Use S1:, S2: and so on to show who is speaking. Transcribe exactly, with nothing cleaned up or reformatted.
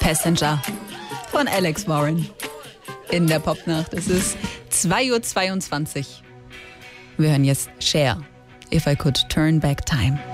S1: Passenger von Alex Warren in der Popnacht. Es ist zwei Uhr zweiundzwanzig. Wir hören jetzt Cher, If I Could Turn Back Time.